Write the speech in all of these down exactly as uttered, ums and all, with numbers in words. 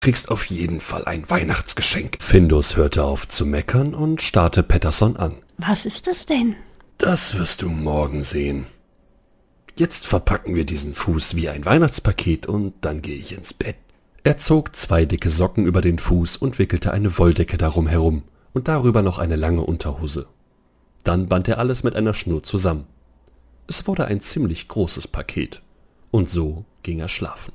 Kriegst auf jeden Fall ein Weihnachtsgeschenk. Findus hörte auf zu meckern und starrte Pettersson an. Was ist das denn? Das wirst du morgen sehen. Jetzt verpacken wir diesen Fuß wie ein Weihnachtspaket und dann gehe ich ins Bett. Er zog zwei dicke Socken über den Fuß und wickelte eine Wolldecke darum herum und darüber noch eine lange Unterhose. Dann band er alles mit einer Schnur zusammen. Es wurde ein ziemlich großes Paket. Und so ging er schlafen.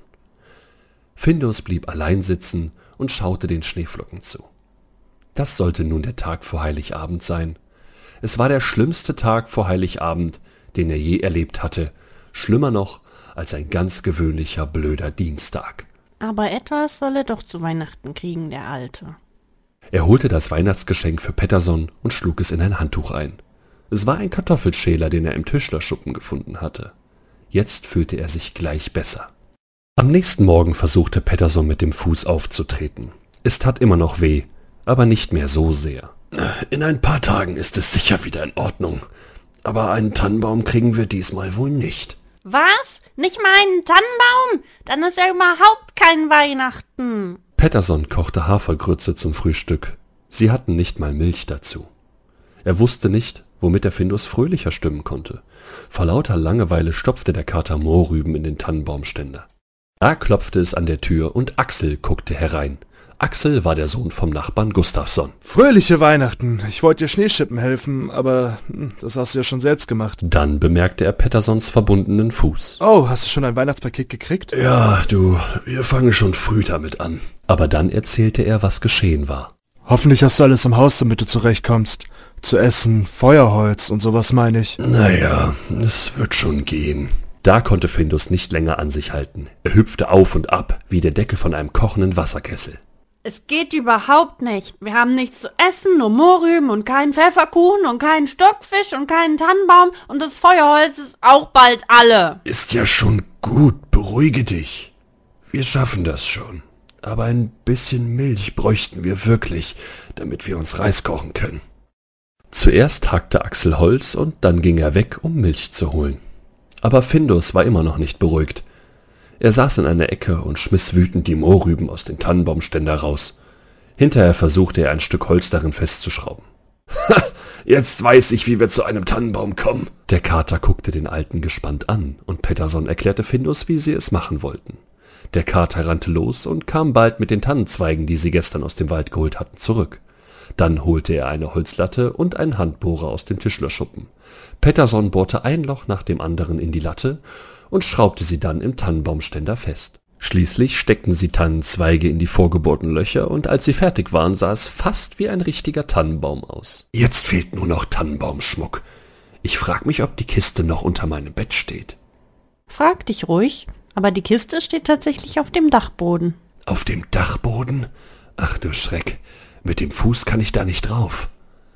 Findus blieb allein sitzen und schaute den Schneeflocken zu. Das sollte nun der Tag vor Heiligabend sein. Es war der schlimmste Tag vor Heiligabend, den er je erlebt hatte. Schlimmer noch als ein ganz gewöhnlicher blöder Dienstag. Aber etwas soll er doch zu Weihnachten kriegen, der Alte. Er holte das Weihnachtsgeschenk für Pettersson und schlug es in ein Handtuch ein. Es war ein Kartoffelschäler, den er im Tischlerschuppen gefunden hatte. Jetzt fühlte er sich gleich besser. Am nächsten Morgen versuchte Pettersson mit dem Fuß aufzutreten. Es tat immer noch weh, aber nicht mehr so sehr. In ein paar Tagen ist es sicher wieder in Ordnung. Aber einen Tannenbaum kriegen wir diesmal wohl nicht. Was? Nicht mal einen Tannenbaum? Dann ist ja überhaupt kein Weihnachten. Pettersson kochte Hafergrütze zum Frühstück. Sie hatten nicht mal Milch dazu. Er wusste nicht, womit er Findus fröhlicher stimmen konnte. Vor lauter Langeweile stopfte der Kater Mohrrüben in den Tannenbaumständer. Da klopfte es an der Tür und Axel guckte herein. Axel war der Sohn vom Nachbarn Gustafsson. Fröhliche Weihnachten. Ich wollte dir Schneeschippen helfen, aber hm, das hast du ja schon selbst gemacht. Dann bemerkte er Petterssons verbundenen Fuß. Oh, hast du schon ein Weihnachtspaket gekriegt? Ja, du, wir fangen schon früh damit an. Aber dann erzählte er, was geschehen war. Hoffentlich hast du alles im Haus, damit du zurechtkommst. Zu essen, Feuerholz und sowas meine ich. Naja, es wird schon gehen. Da konnte Findus nicht länger an sich halten. Er hüpfte auf und ab, wie der Deckel von einem kochenden Wasserkessel. Es geht überhaupt nicht. Wir haben nichts zu essen, nur Mohrrüben und keinen Pfefferkuchen und keinen Stockfisch und keinen Tannenbaum und das Feuerholz ist auch bald alle. Ist ja schon gut, beruhige dich. Wir schaffen das schon. Aber ein bisschen Milch bräuchten wir wirklich, damit wir uns Reis kochen können. Zuerst hackte Axel Holz und dann ging er weg, um Milch zu holen. Aber Findus war immer noch nicht beruhigt. Er saß in einer Ecke und schmiss wütend die Mohrrüben aus dem Tannenbaumständer raus. Hinterher versuchte er ein Stück Holz darin festzuschrauben. »Ha, jetzt weiß ich, wie wir zu einem Tannenbaum kommen.« Der Kater guckte den Alten gespannt an und Pettersson erklärte Findus, wie sie es machen wollten. Der Kater rannte los und kam bald mit den Tannenzweigen, die sie gestern aus dem Wald geholt hatten, zurück. Dann holte er eine Holzlatte und einen Handbohrer aus dem Tischlerschuppen. Pettersson bohrte ein Loch nach dem anderen in die Latte und schraubte sie dann im Tannenbaumständer fest. Schließlich steckten sie Tannenzweige in die vorgebohrten Löcher und als sie fertig waren, sah es fast wie ein richtiger Tannenbaum aus. Jetzt fehlt nur noch Tannenbaumschmuck. Ich frag mich, ob die Kiste noch unter meinem Bett steht. Frag dich ruhig, aber die Kiste steht tatsächlich auf dem Dachboden. Auf dem Dachboden? Ach du Schreck, mit dem Fuß kann ich da nicht drauf.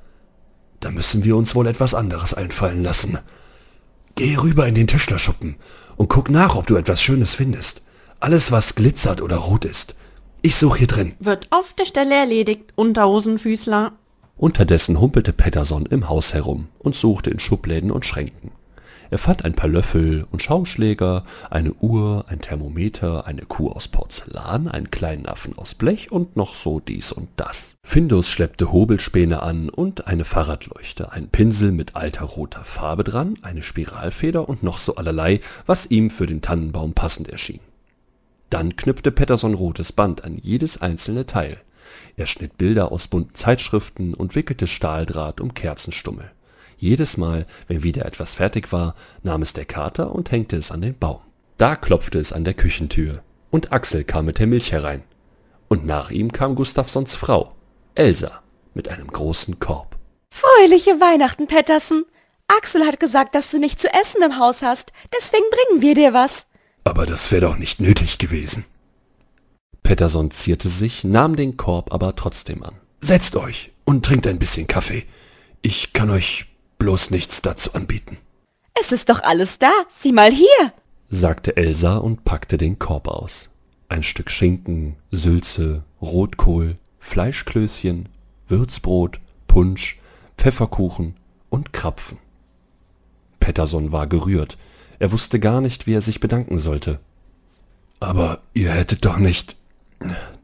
Da müssen wir uns wohl etwas anderes einfallen lassen. Geh rüber in den Tischlerschuppen und guck nach, ob du etwas Schönes findest. Alles, was glitzert oder rot ist. Ich suche hier drin. Wird auf der Stelle erledigt, Unterhosenfüßler. Unterdessen humpelte Pettersson im Haus herum und suchte in Schubläden und Schränken. Er fand ein paar Löffel und Schaumschläger, eine Uhr, ein Thermometer, eine Kuh aus Porzellan, einen kleinen Affen aus Blech und noch so dies und das. Findus schleppte Hobelspäne an und eine Fahrradleuchte, einen Pinsel mit alter roter Farbe dran, eine Spiralfeder und noch so allerlei, was ihm für den Tannenbaum passend erschien. Dann knüpfte Pettersson rotes Band an jedes einzelne Teil. Er schnitt Bilder aus bunten Zeitschriften und wickelte Stahldraht um Kerzenstummel. Jedes Mal, wenn wieder etwas fertig war, nahm es der Kater und hängte es an den Baum. Da klopfte es an der Küchentür und Axel kam mit der Milch herein. Und nach ihm kam Gustafssons Frau, Elsa, mit einem großen Korb. Fröhliche Weihnachten, Pettersson. Axel hat gesagt, dass du nichts zu essen im Haus hast. Deswegen bringen wir dir was. Aber das wäre doch nicht nötig gewesen. Pettersson zierte sich, nahm den Korb aber trotzdem an. Setzt euch und trinkt ein bisschen Kaffee. Ich kann euch bloß nichts dazu anbieten. Es ist doch alles da. Sieh mal hier, sagte Elsa und packte den Korb aus. Ein Stück Schinken, Sülze, Rotkohl, Fleischklößchen, Würzbrot, Punsch, Pfefferkuchen und Krapfen. Pettersson war gerührt. Er wusste gar nicht, wie er sich bedanken sollte. Aber ihr hättet doch nicht...